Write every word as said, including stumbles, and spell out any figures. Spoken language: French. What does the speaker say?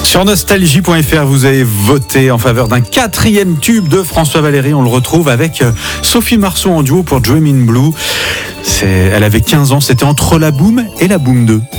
Sur nostalgie point f r, vous avez voté en faveur d'un quatrième tube de François Valéry. On le retrouve avec Sophie Marceau en duo pour Dreamin' Blue. C'est, elle avait quinze ans, c'était entre la boum et la boum deux.